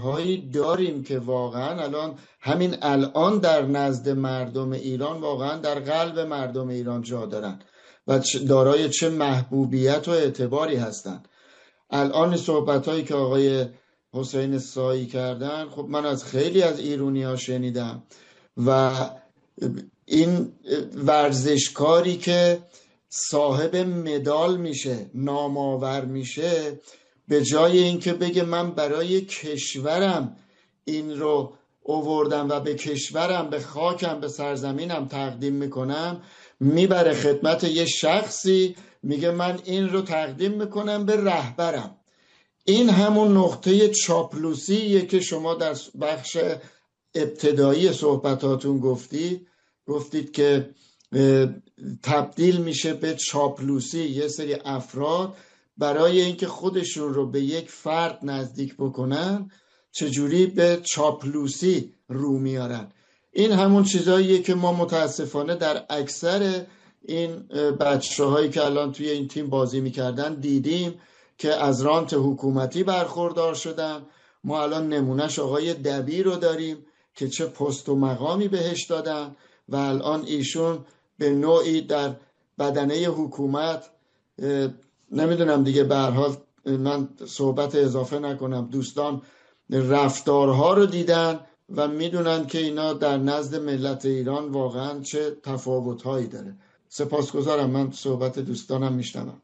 هایی داریم که واقعا همین الان در نزد مردم ایران واقعا در قلب مردم ایران جا دارن و دارای چه محبوبیت و اعتباری هستند. الان صحبت هایی که آقای حسین سایی کردن، خب من از خیلی از ایرانی ها شنیدم و این ورزشکاری که صاحب مدال میشه، نامآور میشه، به جای اینکه بگه من برای کشورم این رو آوردم و به کشورم، به خاکم، به سرزمینم تقدیم میکنم، میبره خدمت یه شخصی میگه من این رو تقدیم میکنم به رهبرم. این همون نقطه چاپلوسیه که شما در بخش ابتدایی صحبتاتون گفتید که تبدیل میشه به چاپلوسی یه سری افراد برای اینکه خودشون رو به یک فرد نزدیک بکنن، چجوری به چاپلوسی رو میارن. این همون چیزاییه که ما متاسفانه در اکثر این بچه هایی که الان توی این تیم بازی میکردن دیدیم که از رانت حکومتی برخوردار شدن. ما الان نمونهش آقای دبیر رو داریم که چه پست و مقامی بهش دادن و الان ایشون به نوعی در بدنه حکومت، نمیدونم دیگه، به هر حال من صحبت اضافه نکنم، دوستان رفتارها رو دیدن و میدونن که اینا در نزد ملت ایران واقعا چه تفاوت‌هایی داره. سپاسگزارم، من صحبت دوستانم میشنوم.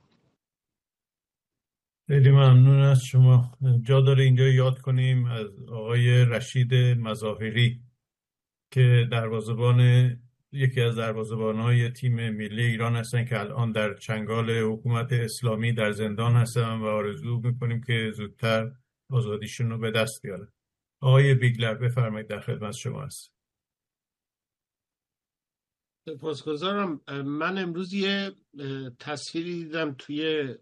خیلی ممنون از شما. جا داره اینجا یاد کنیم از آقای رشید مظاهری که یکی از دروازه‌بان‌های تیم ملی ایران هستن که الان در چنگال حکومت اسلامی در زندان هستن و آرزو میکنیم که زودتر آزادیشون رو به دست بیارن. آقای بیگلر بفرمایید، در خدمت شما هست. سپاسگزارم. من امروز یه تصویری دیدم توی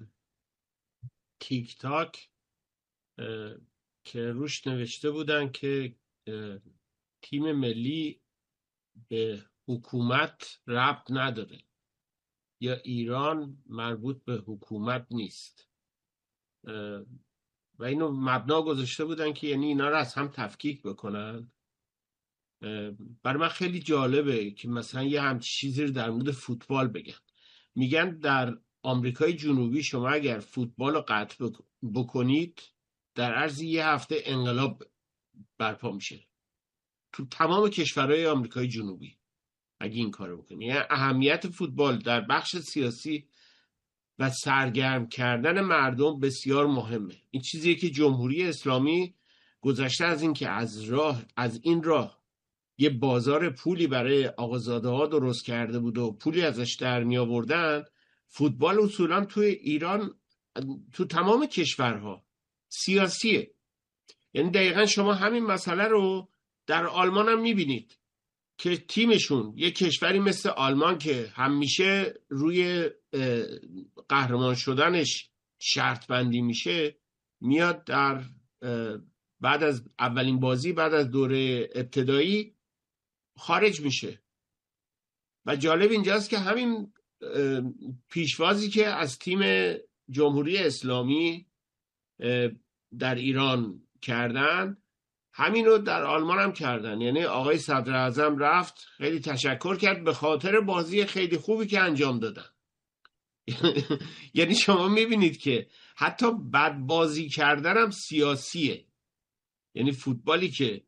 تیک تاک که روش نوشته بودن که تیم ملی به حکومت ربط نداره یا ایران مربوط به حکومت نیست و اینو مبنا گذاشته بودن که یعنی اینا رو از هم تفکیک بکنن. برای من خیلی جالبه که مثلا یه همچین چیزی رو در مورد فوتبال بگن. میگن در آمریکای جنوبی شما اگر فوتبال رو قطع بکنید در عرض یه هفته انقلاب برپا میشه تو تمام کشورهای آمریکای جنوبی اگه این کارو بکنید. یعنی اهمیت فوتبال در بخش سیاسی و سرگرم کردن مردم بسیار مهمه. این چیزیه که جمهوری اسلامی گذشته از این که از این راه یه بازار پولی برای آقازاده ها درست کرده بود و پولی ازش در می آوردن، فوتبال اصولا توی ایران تو تمام کشورها سیاسیه. یعنی دقیقا شما همین مسئله رو در آلمان هم می بینید که تیمشون یه کشوری مثل آلمان که همیشه روی قهرمان شدنش شرط بندی میشه، میاد در بعد از اولین بازی بعد از دوره ابتدایی خارج میشه. و جالب اینجاست که همین پیشوازی که از تیم جمهوری اسلامی در ایران کردن همینو در آلمان هم کردن. یعنی آقای صدر اعظم رفت خیلی تشکر کرد به خاطر بازی خیلی خوبی که انجام دادن. یعنی شما میبینید که حتی بد بازی کردن هم سیاسیه. یعنی فوتبالی که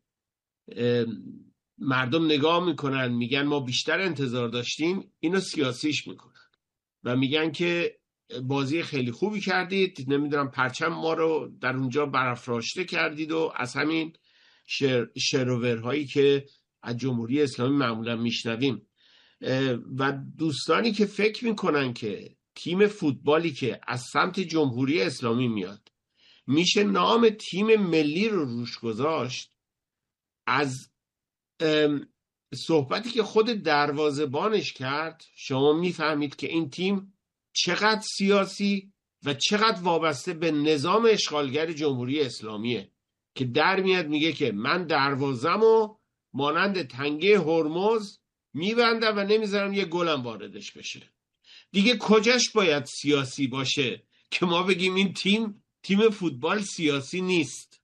مردم نگاه میکنن میگن ما بیشتر انتظار داشتیم، اینو سیاسیش میکنن و میگن که بازی خیلی خوبی کردید، نمیدونم پرچم ما رو در اونجا برافراشته کردید و از همین شروورهایی که از جمهوری اسلامی معمولا میشنویم. و دوستانی که فکر میکنن که تیم فوتبالی که از سمت جمهوری اسلامی میاد میشه نام تیم ملی رو روش گذاشت، از صحبتی که خود دروازه‌بانش کرد شما میفهمید که این تیم چقدر سیاسی و چقدر وابسته به نظام اشغالگر جمهوری اسلامیه که در میاد میگه که من دروازه‌مو مانند تنگه هرمز میبندم و نمیذارم یه گلم واردش بشه. دیگه کجاش باید سیاسی باشه که ما بگیم این تیم فوتبال سیاسی نیست؟